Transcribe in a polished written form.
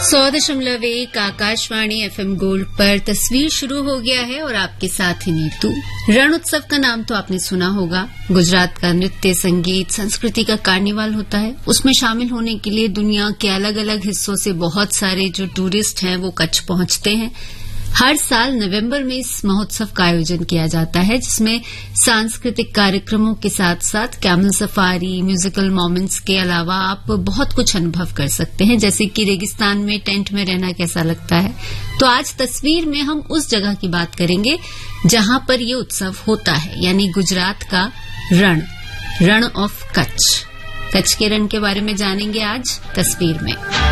100.1 Akashvani FM gold पर तस्वीर शुरू हो गया है और आपके साथ ही नीतू। रण उत्सव का नाम तो आपने सुना होगा। गुजरात का नृत्य, संगीत, संस्कृति का कार्निवाल होता है। उसमें शामिल होने के लिए दुनिया के अलग अलग हिस्सों से बहुत सारे जो टूरिस्ट हैं वो कच्छ पहुंचते हैं। हर साल नवंबर में इस महोत्सव का आयोजन किया जाता है, जिसमें सांस्कृतिक कार्यक्रमों के साथ साथ कैमल सफारी, म्यूजिकल मोमेंट्स के अलावा आप बहुत कुछ अनुभव कर सकते हैं, जैसे कि रेगिस्तान में टेंट में रहना कैसा लगता है। तो आज तस्वीर में हम उस जगह की बात करेंगे जहां पर ये उत्सव होता है, यानी गुजरात का रण ऑफ कच्छ। कच्छ के रण के बारे में जानेंगे आज तस्वीर में।